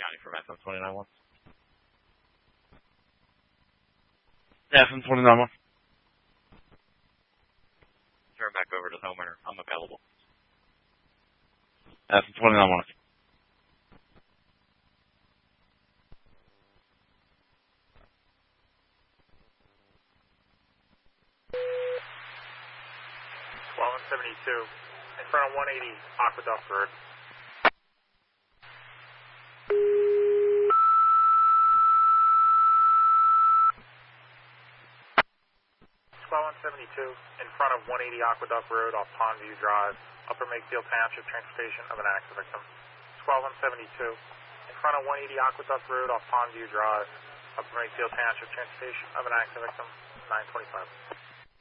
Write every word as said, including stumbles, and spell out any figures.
County from F M twenty-nine one. F M twenty-nine one. Turn back over to the homeowner. I'm available. F M twenty-nine one. twelve seventy-two, in front of one eighty Aqueduct Road. twelve seventy-two, in front of one eighty Aqueduct Road off Pondview Drive, Upper Makefield Township, transportation of an accident victim. twelve seventy-two, in front of one eighty Aqueduct Road off Pondview Drive, Upper Makefield Township, transportation of an accident victim, nine twenty-five.